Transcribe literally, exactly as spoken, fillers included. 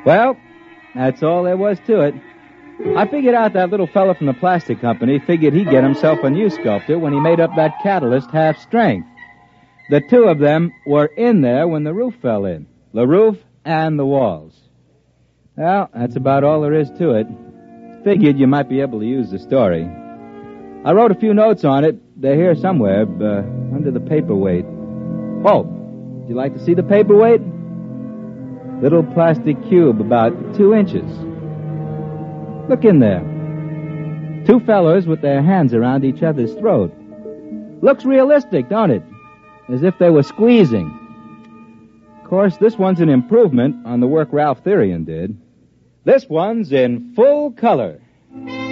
Well, that's all there was to it. I figured out that little fella from the plastic company figured he'd get himself a new sculptor when he made up that catalyst half strength. The two of them were in there when the roof fell in. The roof and the walls. Well, that's about all there is to it. Figured you might be able to use the story. I wrote a few notes on it. They're here somewhere, uh, under the paperweight. Oh, would you like to see the paperweight? Little plastic cube about two inches. Look in there. Two fellers with their hands around each other's throat. Looks realistic, don't it? As if they were squeezing. Of course, this one's an improvement on the work Ralph Therian did. This one's in full color.